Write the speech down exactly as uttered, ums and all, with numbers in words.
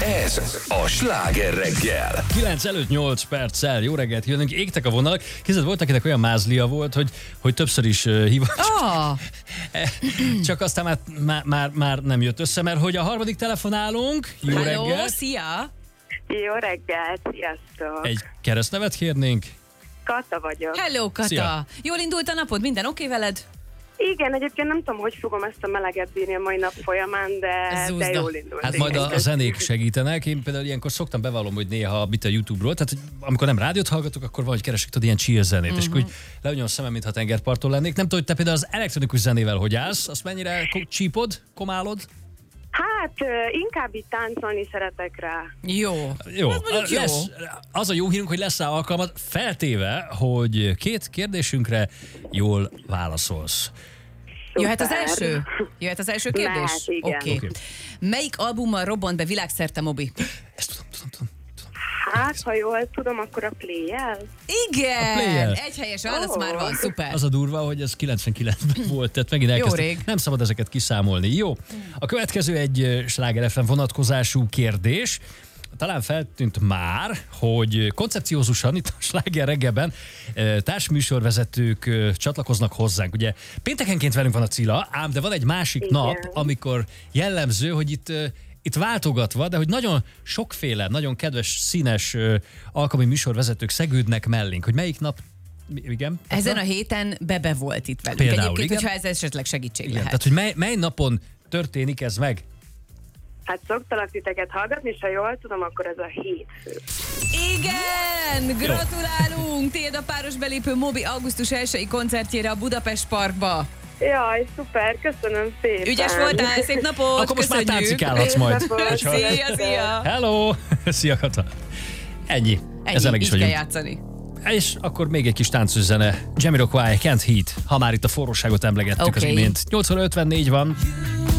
Ez a Sláger reggel. kilenc előtt nyolc perccel. Jó reggelt kívánunk. Égtek a vonalak. Képzeld, volt, akinek olyan mázlia volt, hogy, hogy többször is uh, hívott. Oh. Csak aztán már, már, már, már nem jött össze, mert hogy a harmadik telefonálunk. Jó Hello, reggelt. szia! Jó reggelt, sziasztok! Egy keresztnevet kérnénk. Kata vagyok. Hello, Kata! Szia. Jól indult a napod? Minden oké okay veled? Igen, egyébként nem tudom, hogy fogom ezt a meleget bírni a mai nap folyamán, de, Zúzda. de jól indult. Hát igen. majd a, a zenék segítenek. Én például ilyenkor szoktam bevallom, hogy néha mit a YouTube-ról, tehát hogy amikor nem rádiót hallgatok, akkor valahogy keresek tudod ilyen chill zenét, uh-huh. és akkor úgy leonyom a szemem, mintha tengerparton lennék. Nem tudom, hogy te például az elektronikus zenével hogy állsz, azt mennyire ko- csípod, komálod? Hát inkább itt táncolni szeretek rá. Jó. Jó, Hát mondjuk jó. lesz, az a jó hírünk, hogy lesz rá alkalmad, feltéve, hogy két kérdésünkre jól válaszolsz. Jöhet az Szuper. első? Jöhet az első kérdés? Mehet, igen. Oké. Oké. Melyik albummal robbant be világszerte Mobi? Ezt tudom, tudom, tudom. Hát, ha jól tudom, akkor a Play-el. Igen! Play-el. Egy helyes válasz Ó. már van, szuper. Az a durva, hogy ez kilencvenkilencben volt, tehát megint Jó elkezdtük. rég. Nem szabad ezeket kiszámolni. Jó, a következő egy ö, Sláger ef em vonatkozású kérdés. Talán feltűnt már, hogy koncepciózusan itt a Sláger reggelben ö, társműsorvezetők ö, csatlakoznak hozzánk. Ugye péntekenként velünk van a Cilla, ám de van egy másik Igen. nap, amikor jellemző, hogy itt ö, itt váltogatva, de hogy nagyon sokféle, nagyon kedves, színes ö, alkalmi műsorvezetők szegődnek mellénk. Hogy melyik nap, igen? Ezen a héten Bebe volt itt velünk. Például, Egyébként, igen. hogyha ez esetleg segítség Igen, lehet. tehát hogy mely, mely napon történik ez meg? Hát szoktalak titeket hallgatni, és ha jól tudom, akkor ez a hétfő. Igen! Gratulálunk! Tiéd a páros belépő Mobi augusztus elsői koncertjére a Budapest Parkba. Jaj, szuper, köszönöm szépen. Ügyes voltál, szép napot! Akkor most már köszönjük. táncikálhatsz majd. Szép napot. Hogyha- Szia, szia! Hello! Szia, Kata! Ennyi. Ennyi, Ezzel meg is így kell vagyunk. játszani. És akkor még egy kis táncos zene. Jamiroquai, Can't Heat. Ha már itt a forróságot emlegettük Oké. az imént. nyolc óra ötvennégy van.